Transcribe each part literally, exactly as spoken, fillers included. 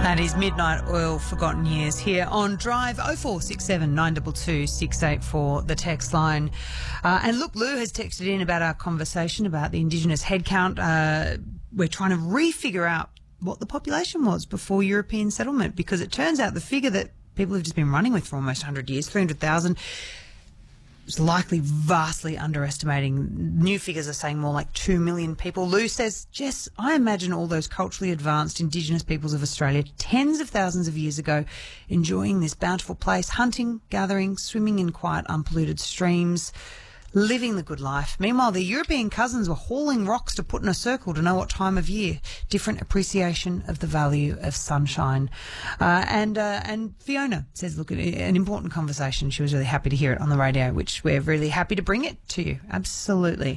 That is Midnight Oil, Forgotten Years, here on Drive. oh four six seven, nine two two, six eight four, the text line. Uh, and look, Lou has texted in about our conversation about the Indigenous headcount. Uh, we're trying to re-figure out what the population was before European settlement, because it turns out the figure that people have just been running with for almost one hundred years, three hundred thousand, is likely vastly underestimating. New figures are saying more like two million people. Lou says, Jess, I imagine all those culturally advanced Indigenous peoples of Australia tens of thousands of years ago enjoying this bountiful place, hunting, gathering, swimming in quiet, unpolluted streams, living the good life. Meanwhile, their European cousins were hauling rocks to put in a circle to know what time of year. Different appreciation of the value of sunshine. Uh, and uh, and Fiona says, look, an important conversation. She was really happy to hear it on the radio, which we're really happy to bring it to you. Absolutely.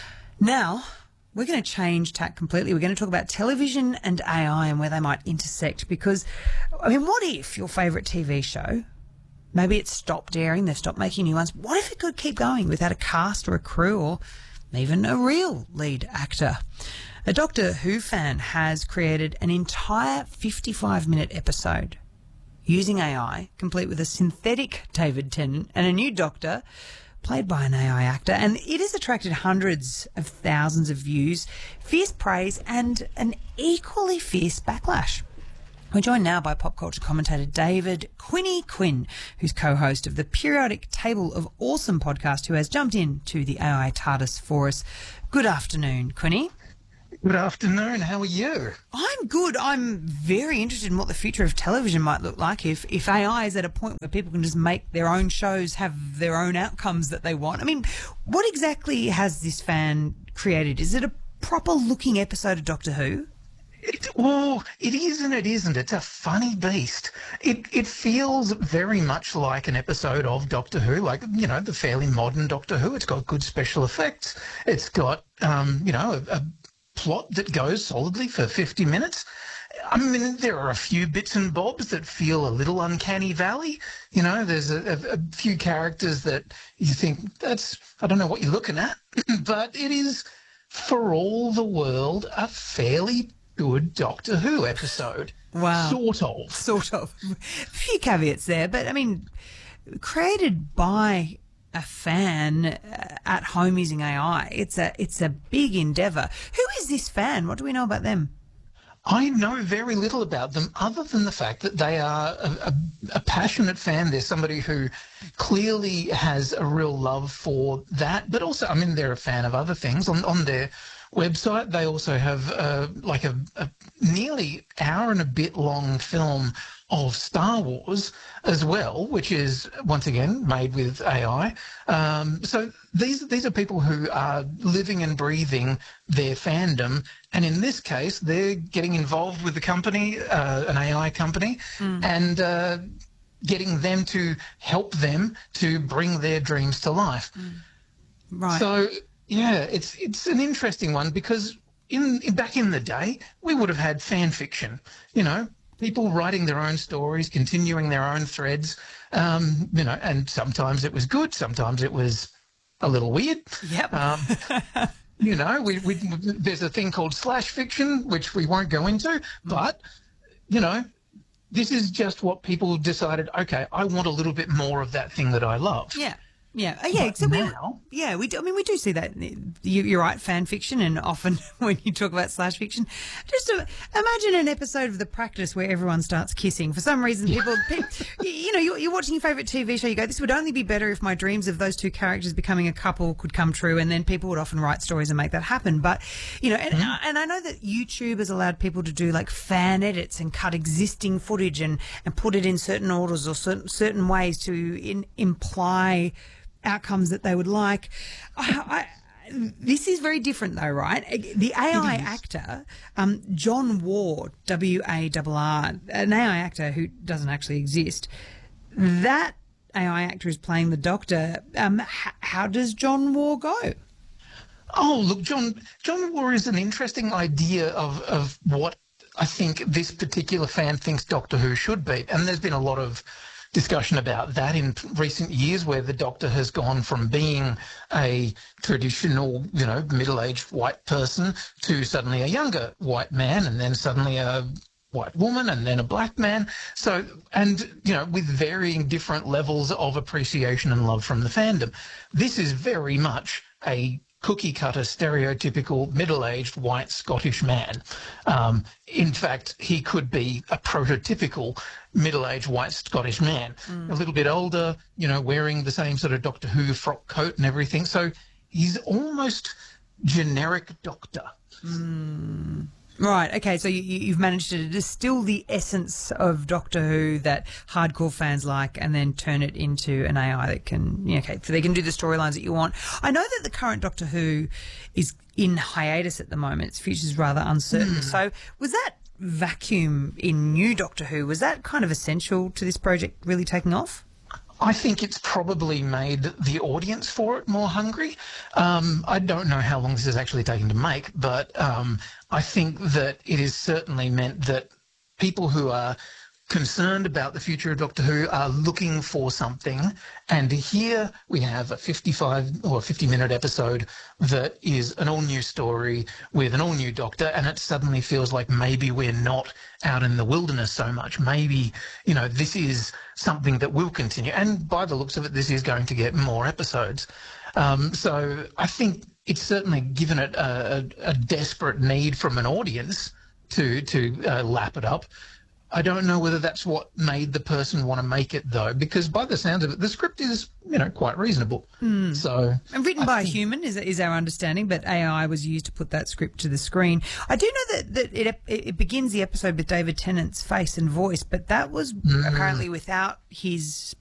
Now, we're going to change tack completely. We're going to talk about television and A I and where they might intersect, because, I mean, what if your favourite T V show, maybe it's stopped airing, they've stopped making new ones. What if it could keep going without a cast or a crew or even a real lead actor? A Doctor Who fan has created an entire fifty-five minute episode using A I, complete with a synthetic David Tennant and a new Doctor played by an A I actor. And it has attracted hundreds of thousands of views, fierce praise and an equally fierce backlash. We're joined now by pop culture commentator David Quinny Quinn, who's co-host of the periodic Table of Awesome podcast, who has jumped in to the A I TARDIS for us. Good afternoon, Quinny. Good afternoon. How are you? I'm good. I'm very interested in what the future of television might look like if, if A I is at a point where people can just make their own shows, have their own outcomes that they want. I mean, what exactly has this fan created? Is it a proper-looking episode of Doctor Who? It, well, it is and it isn't. It's a funny beast. It it feels very much like an episode of Doctor Who, like, you know, the fairly modern Doctor Who. It's got good special effects. It's got, um, you know, a, a plot that goes solidly for fifty minutes. I mean, there are a few bits and bobs that feel a little uncanny valley. You know, there's a, a, a few characters that you think, that's, I don't know what you're looking at. But it is, for all the world, a fairly good Doctor Who episode. Wow. Sort of. Sort of. A few caveats there, but I mean, created by a fan uh, at home using A I, it's a it's a big endeavour. Who is this fan? What do we know about them? I know very little about them other than the fact that they are a, a, a passionate fan. They're somebody who clearly has a real love for that, but also, I mean, they're a fan of other things. On, on their website, they also have uh, like a, a nearly hour and a bit long film of Star Wars as well, which is, once again, made with A I. Um, so these these are people who are living and breathing their fandom, and in this case, they're getting involved with the company, uh, an A I company, mm. and uh, getting them to help them to bring their dreams to life. Mm. Right. So, yeah, it's it's an interesting one, because in, in back in the day, we would have had fan fiction, you know, people writing their own stories, continuing their own threads, um, you know, and sometimes it was good, sometimes it was a little weird. Yep. Um, you know, we, we there's a thing called slash fiction, which we won't go into, but, you know, this is just what people decided, okay, I want a little bit more of that thing that I love. Yeah. Yeah, uh, yeah. But So we, now, yeah, we do, I mean, we do see that. You, you're right, fan fiction, and often when you talk about slash fiction, just to imagine an episode of The Practice where everyone starts kissing. For some reason, people, people you know, you're, you're watching your favourite T V show, you go, this would only be better if my dreams of those two characters becoming a couple could come true, and then people would often write stories and make that happen. But, you know, and, mm. and I know that YouTube has allowed people to do like fan edits and cut existing footage and, and put it in certain orders or certain, certain ways to in, imply outcomes that they would like. I, I, this is very different though, right? The A I actor, um, John Warr, W A R R, an A I actor who doesn't actually exist, that A I actor is playing the Doctor. Um, h- how does John Warr go? Oh, look, John John Warr is an interesting idea of, of what I think this particular fan thinks Doctor Who should be. And there's been a lot of discussion about that in recent years, where the Doctor has gone from being a traditional, you know, middle-aged white person to suddenly a younger white man, and then suddenly a white woman and then a black man. So, and, you know, with varying different levels of appreciation and love from the fandom. This is very much a cookie-cutter, stereotypical, middle-aged, white Scottish man. Um, in fact, he could be a prototypical middle-aged, white Scottish man. Mm. A little bit older, you know, wearing the same sort of Doctor Who frock coat and everything. So he's almost generic Doctor. Mm. Right, okay, so you, you've managed to distill the essence of Doctor Who that hardcore fans like and then turn it into an A I that can, you know, okay, so they can do the storylines that you want. I know that the current Doctor Who is in hiatus at the moment. Its future's rather uncertain. Mm. So was that vacuum in new Doctor Who, was that kind of essential to this project really taking off? I think it's probably made the audience for it more hungry. Um, I don't know how long this is actually taking to make, but um, I think that it has certainly meant that people who are concerned about the future of Doctor Who are looking for something. And here we have a fifty-five or fifty minute episode that is an all new story with an all new Doctor, and it suddenly feels like maybe we're not out in the wilderness so much. Maybe, you know, this is something that will continue. And by the looks of it, this is going to get more episodes. Um, so I think it's certainly given it a, a, a desperate need from an audience to, to uh, lap it up. I don't know whether that's what made the person want to make it, though, because by the sounds of it, the script is, you know, quite reasonable. Mm. So, and written I by think... a human is, is our understanding, but A I was used to put that script to the screen. I do know that, that it, it begins the episode with David Tennant's face and voice, but that was mm. apparently without his